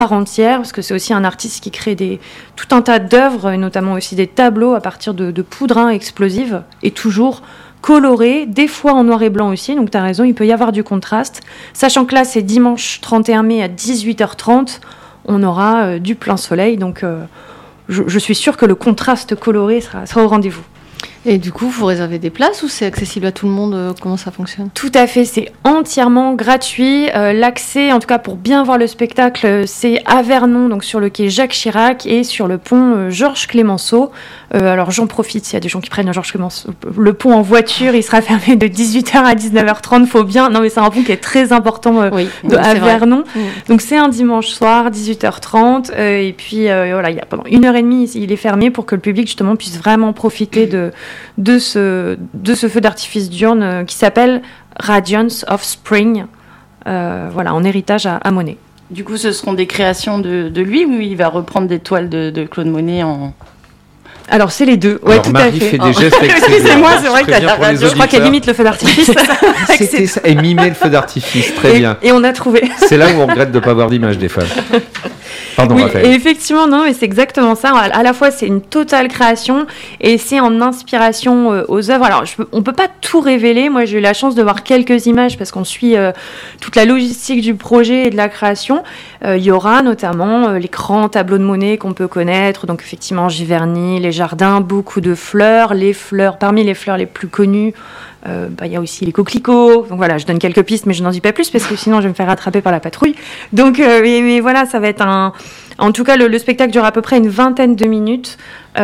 part entière, parce que c'est aussi un artiste qui crée tout un tas d'œuvres, et notamment aussi des tableaux à partir de poudre explosive, et toujours coloré, des fois en noir et blanc aussi, donc tu as raison, il peut y avoir du contraste. Sachant que là, c'est dimanche 31 mai à 18h30, on aura du plein soleil, donc je suis sûre que le contraste coloré sera au rendez-vous. Et du coup, vous réservez des places ou c'est accessible à tout le monde? Comment ça fonctionne? Tout à fait, c'est entièrement gratuit. L'accès, en tout cas pour bien voir le spectacle, c'est à Vernon, donc sur le quai Jacques Chirac et sur le pont Georges Clémenceau. Alors j'en profite, s'il y a des gens qui prennent le pont en voiture, il sera fermé de 18h à 19h30, faut bien. Non mais c'est un pont qui est très important à Vernon. Donc c'est un dimanche soir, 18h30, et puis voilà, pendant 1h30, il est fermé pour que le public justement puisse vraiment profiter de ce feu d'artifice diurne qui s'appelle Radiance of Spring, voilà, en héritage à Monet. Du coup, ce seront des créations de lui ou il va reprendre des toiles de Claude Monet en... Alors, c'est les deux. Ouais, alors, tout Marie à fait. fait des gestes Excusez-moi, c'est vrai qu'il y a la radio. Je crois qu'elle limite le feu d'artifice. C'était ça, et mimer le feu d'artifice, très bien. Et on a trouvé. C'est là où on regrette de ne pas avoir d'image des fois. Pardon, oui, Raphaël. Et effectivement, non, mais c'est exactement ça. À la fois, c'est une totale création et c'est en inspiration aux œuvres. Alors, on peut pas tout révéler. Moi, j'ai eu la chance de voir quelques images parce qu'on suit toute la logistique du projet et de la création. Il y aura notamment les grands tableaux de Monet qu'on peut connaître. Donc, effectivement, Giverny, les jardins, beaucoup de fleurs. Parmi les fleurs les plus connues, y a aussi les coquelicots. Donc voilà, je donne quelques pistes, mais je n'en dis pas plus parce que sinon je vais me faire rattraper par la patrouille. Donc, mais voilà, ça va être en tout cas, le spectacle dure à peu près une vingtaine de minutes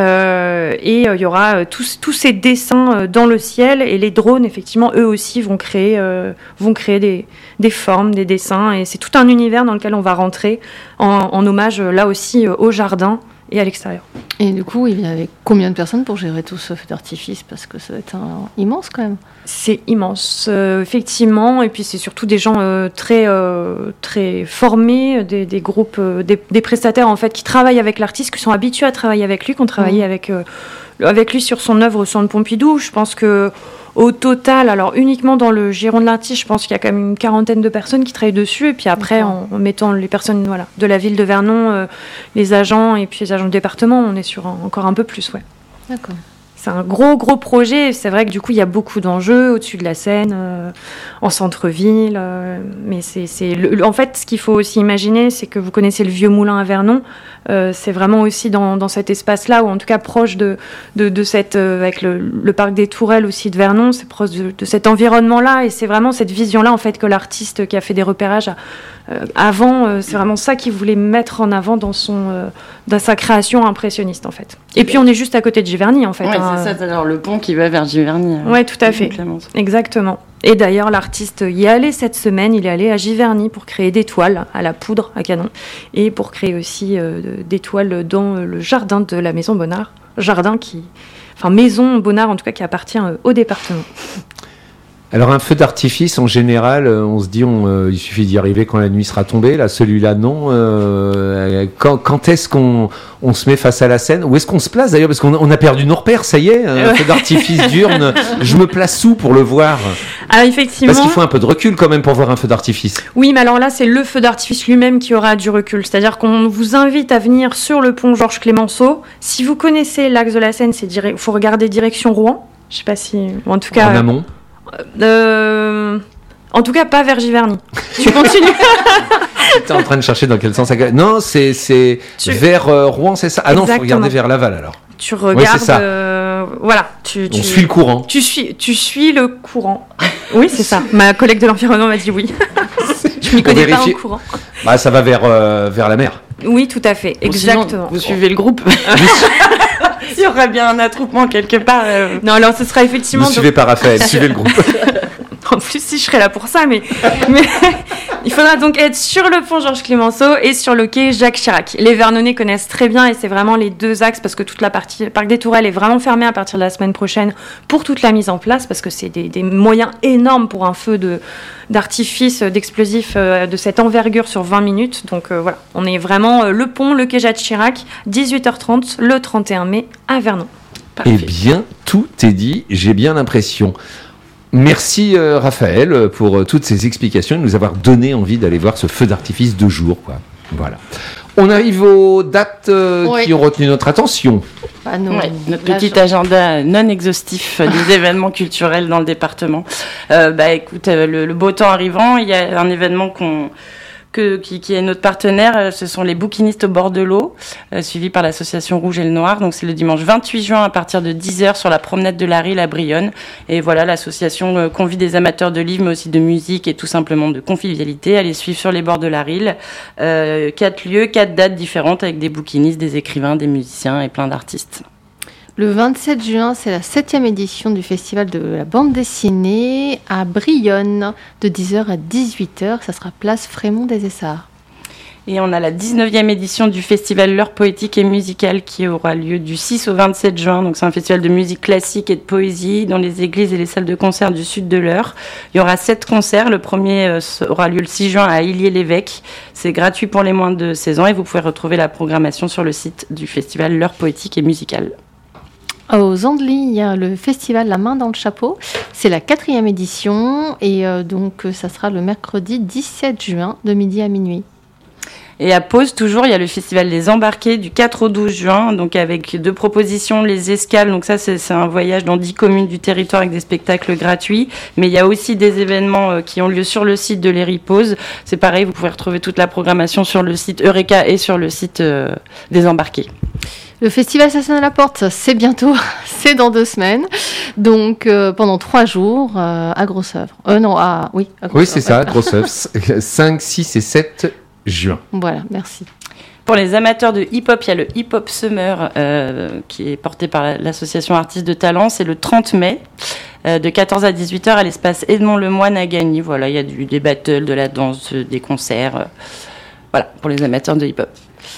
et il y aura tous ces dessins dans le ciel et les drones, effectivement, eux aussi vont créer des formes, des dessins et c'est tout un univers dans lequel on va rentrer en hommage là aussi au jardin et à l'extérieur. Et du coup, il vient avec combien de personnes pour gérer tout ce feu d'artifice? Parce que ça va être immense quand même. C'est immense, effectivement. Et puis, c'est surtout des gens très formés, des groupes, des prestataires en fait, qui travaillent avec l'artiste, qui sont habitués à travailler avec lui, qui ont travaillé avec lui sur son œuvre au Centre Pompidou. Je pense que au total, alors uniquement dans le giron de l'artiste, je pense qu'il y a quand même une quarantaine de personnes qui travaillent dessus. Et puis après, en mettant les personnes de la ville de Vernon, les agents et puis les agents de département, on est sur encore un peu plus. Ouais. D'accord. C'est un gros projet. C'est vrai que du coup, il y a beaucoup d'enjeux au-dessus de la Seine, en centre-ville. Mais en fait, ce qu'il faut aussi imaginer, c'est que vous connaissez le vieux moulin à Vernon. C'est vraiment aussi dans cet espace-là, ou en tout cas proche de cette, avec le parc des Tourelles aussi de Vernon, c'est proche de cet environnement-là. Et c'est vraiment cette vision-là, en fait, que l'artiste qui a fait des repérages avant, c'est vraiment ça qu'il voulait mettre en avant dans sa création impressionniste, en fait. Et puis, on est juste à côté de Giverny, en fait. Oui, c'est ça, alors le pont qui va vers Giverny. Oui, tout à fait. Exactement. Et d'ailleurs, l'artiste y est allé cette semaine, il est allé à Giverny pour créer des toiles à la poudre, à canon, et pour créer aussi des toiles dans le jardin de la Maison Bonnard. Maison Bonnard, en tout cas, qui appartient au département. Alors un feu d'artifice, en général, on se dit il suffit d'y arriver quand la nuit sera tombée. Là, celui-là, non. Quand est-ce qu'on se met face à la scène? Où est-ce qu'on se place d'ailleurs? Parce qu'on a perdu nos repères, ça y est, un feu d'artifice diurne. Je me place où pour le voir? Alors effectivement... Parce qu'il faut un peu de recul quand même pour voir un feu d'artifice. Oui, mais alors là, c'est le feu d'artifice lui-même qui aura du recul. C'est-à-dire qu'on vous invite à venir sur le pont Georges Clémenceau. Si vous connaissez l'axe de la Seine, il faut regarder direction Rouen. Je ne sais pas si... En tout cas... En amont. En tout cas, pas vers Giverny. Tu continues. Tu es en train de chercher dans quel sens? Non, c'est vers Rouen, c'est ça? Ah non, il faut regarder vers Laval alors. Tu regardes. Oui, c'est ça. Voilà. On suit le courant. Tu suis le courant. Oui, c'est ça. Ma collègue de l'environnement m'a dit oui. Je m'y connais pas en courant. Bah, ça va vers la mer. Oui, tout à fait. Exactement. Sinon, vous suivez le groupe. Il y aurait bien un attroupement quelque part. Non, alors ce sera effectivement... Vous suivez pas Raphaël, suivez le groupe. En plus, si je serais là pour ça, mais il faudra donc être sur le pont Georges Clémenceau et sur le quai Jacques Chirac. Les Vernonais connaissent très bien et c'est vraiment les deux axes parce que toute la partie Parc des Tourelles est vraiment fermée à partir de la semaine prochaine pour toute la mise en place parce que c'est des moyens énormes pour un feu d'artifice, d'explosifs de cette envergure sur 20 minutes. Donc voilà, on est vraiment le pont, le quai Jacques Chirac, 18h30 le 31 mai à Vernon. Parfait. Eh bien, tout est dit, j'ai bien l'impression. Merci Raphaël pour toutes ces explications et de nous avoir donné envie d'aller voir ce feu d'artifice de jour, quoi. Voilà. On arrive aux dates qui ont retenu notre attention. Notre petit agenda non exhaustif des événements culturels dans le département. Écoute, le beau temps arrivant, il y a un événement qui est notre partenaire, ce sont les bouquinistes au bord de l'eau, suivis par l'association Rouge et le Noir. Donc c'est le dimanche 28 juin à partir de 10h sur la promenade de la Rille à Brionne. Et voilà, l'association convie des amateurs de livres, mais aussi de musique et tout simplement de convivialité à les suivre sur les bords de la Rille. 4 lieux, 4 dates différentes avec des bouquinistes, des écrivains, des musiciens et plein d'artistes. Le 27 juin, c'est la 7e édition du Festival de la bande dessinée à Brionne, de 10h à 18h. Ça sera place Frémont des Essarts. Et on a la 19e édition du festival L'Heure poétique et musicale qui aura lieu du 6 au 27 juin. Donc c'est un festival de musique classique et de poésie dans les églises et les salles de concert du sud de l'Eure. Il y aura 7 concerts. Le premier aura lieu le 6 juin à Illiers-l'Évêque. C'est gratuit pour les moins de 16 ans et vous pouvez retrouver la programmation sur le site du festival L'Heure poétique et musicale. Aux Andelys, il y a le festival La Main dans le Chapeau. C'est la 4e édition et donc ça sera le mercredi 17 juin de midi à minuit. Et à Pause, toujours, il y a le festival des Embarqués du 4 au 12 juin, donc avec 2 propositions, les escales. Donc ça, c'est un voyage dans 10 communes du territoire avec des spectacles gratuits. Mais il y a aussi des événements qui ont lieu sur le site de l'Héripause. C'est pareil, vous pouvez retrouver toute la programmation sur le site Eureka et sur le site des Embarqués. Le festival Ça sonne à la porte, c'est bientôt, c'est dans 2 semaines. Donc pendant 3 jours à Grosse-Œuvre. À Grosse-Œuvre. Oui, c'est ça, Grosse-Œuvre. 5, 6 et 7 juin. Voilà, merci. Pour les amateurs de hip-hop, il y a le Hip Hop Summer qui est porté par l'association Artistes de Talent. C'est le 30 mai de 14 à 18h à l'espace Edmond Lemoine à Gagny. Voilà, il y a des battles, de la danse, des concerts. Voilà, pour les amateurs de hip-hop.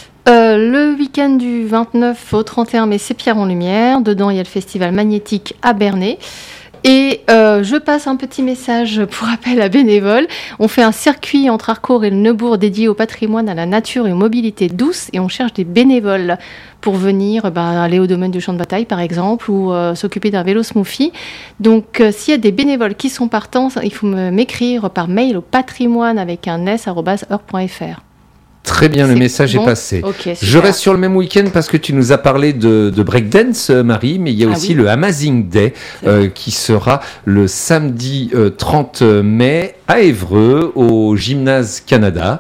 Le week-end du 29 au 31 mai, c'est Pierre en Lumière. Dedans, il y a le festival magnétique à Bernay. Et je passe un petit message pour appel à bénévoles. On fait un circuit entre Harcourt et le Neubourg dédié au patrimoine, à la nature et aux mobilités douces. Et on cherche des bénévoles pour venir aller au domaine du champ de bataille, par exemple, ou s'occuper d'un vélo smoothie. Donc, s'il y a des bénévoles qui sont partants, il faut m'écrire par mail au patrimoine avec un s@heure.fr. Très bien, le message est passé. Okay, je reste sur le même week-end parce que tu nous as parlé de breakdance, Marie, mais il y a aussi le Amazing Day qui sera le samedi 30 mai à Évreux, au Gymnase Canada,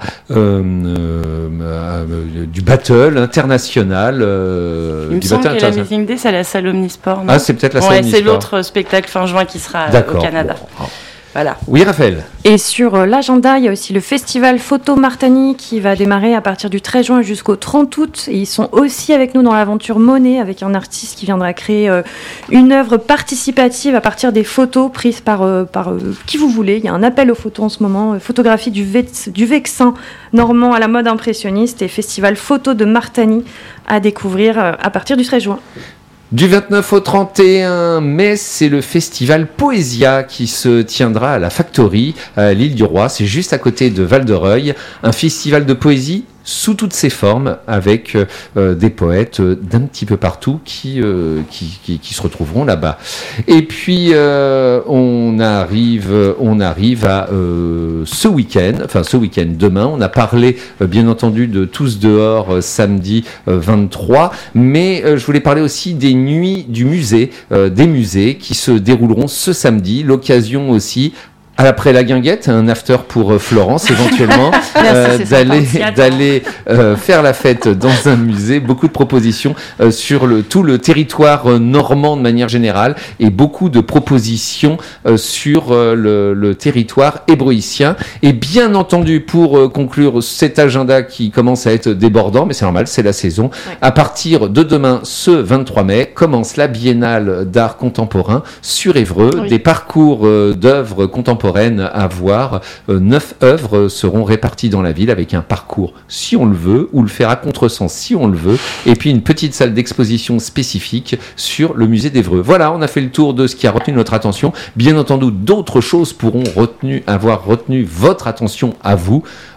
du battle international. Il me semble que l'Amazing Day, c'est la salle Omnisport. Non, c'est peut-être la salle Omnisport. C'est l'autre spectacle fin juin qui sera au Canada. Bon. Voilà. Oui, Raphaël. Et sur l'agenda, il y a aussi le festival Photo Martani qui va démarrer à partir du 13 juin jusqu'au 30 août. Et ils sont aussi avec nous dans l'aventure Monet, avec un artiste qui viendra créer une œuvre participative à partir des photos prises par qui vous voulez. Il y a un appel aux photos en ce moment, photographie du Vexin normand à la mode impressionniste et festival Photo de Martani à découvrir à partir du 13 juin. Du 29 au 31 mai, c'est le festival Poésia qui se tiendra à la Factory, à l'île du Roi. C'est juste à côté de Val-de-Reuil. Un festival de poésie sous toutes ses formes, avec des poètes d'un petit peu partout qui se retrouveront là-bas. Et puis on arrive à ce week-end demain. On a parlé bien entendu de Tous dehors samedi 23, mais je voulais parler aussi des nuits du musée, des musées qui se dérouleront ce samedi. L'occasion aussi, après la guinguette, un after pour Florence éventuellement, d'aller faire la fête dans un musée. Beaucoup de propositions sur tout le territoire normand de manière générale et beaucoup de propositions sur le territoire hébroïcien. Et bien entendu, pour conclure cet agenda qui commence à être débordant, mais c'est normal, c'est la saison, à partir de demain, ce 23 mai, commence la Biennale d'art contemporain sur Évreux, des parcours d'œuvres contemporaines à voir. 9 œuvres seront réparties dans la ville avec un parcours si on le veut, ou le faire à contresens si on le veut, et puis une petite salle d'exposition spécifique sur le musée d'Évreux. Voilà, on a fait le tour de ce qui a retenu notre attention. Bien entendu, d'autres choses pourront avoir retenu votre attention à vous.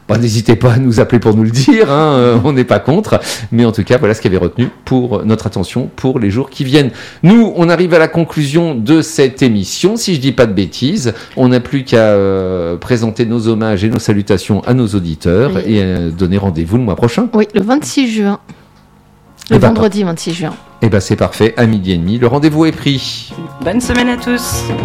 N'hésitez pas à nous appeler pour nous le dire, on n'est pas contre. Mais en tout cas, voilà ce qui avait retenu pour notre attention pour les jours qui viennent. Nous, on arrive à la conclusion de cette émission. Si je dis pas de bêtises, on n'a plus qu'à présenter nos hommages et nos salutations à nos auditeurs et donner rendez-vous le mois prochain. Oui, le 26 juin. Le vendredi 26 juin. C'est parfait, à 12h30. Le rendez-vous est pris. Bonne semaine à tous.